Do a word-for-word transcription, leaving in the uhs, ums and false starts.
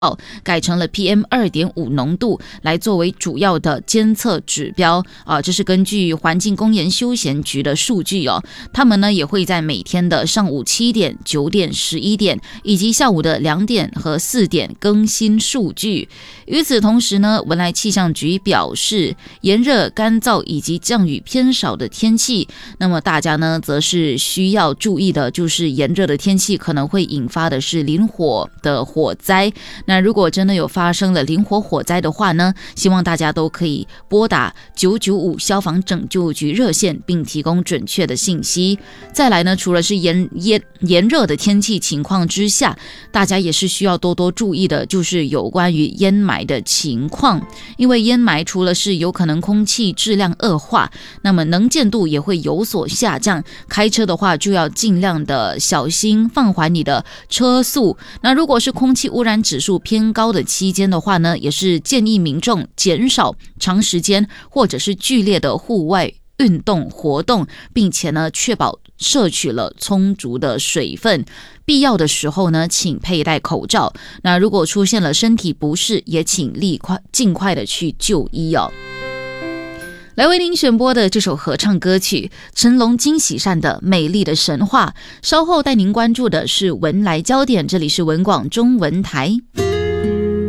改成了 P M 二点五 浓度来作为主要的监测指标啊，这是根据环境工研休闲局的数据哦。他们呢也会在每天的上午七点、九点、十一点以及下午的两点和四点更新数据。与此同时呢，文莱气象局表示，炎热、干燥以及降雨偏少的天气，那么大家呢则是需要注意的，就是炎热的天气可能会引发的是林火的火灾。那如果真的有发生了林火火灾的话呢，希望大家都可以拨打九九五消防拯救局热线，并提供准确的信息。再来呢，除了是炎炎炎热的天气情况之下，大家也是需要多多注意的，就是有关于烟霾的情况。因为烟霾除了是有可能空气质量恶化，那么能见度也会有所下降。开车的话就要尽量的小心，放缓你的车速。那如果是空气污染指数偏高的期间的话呢，也是建议民众减少长时间或者是剧烈的户外运动活动，并且呢确保摄取了充足的水分。必要的时候呢，请佩戴口罩。那如果出现了身体不适，也请立快尽快的去就医哦。来为您选播的这首合唱歌曲，成龙金喜善的《美丽的神话》。稍后带您关注的是文莱焦点，这里是文广中文台。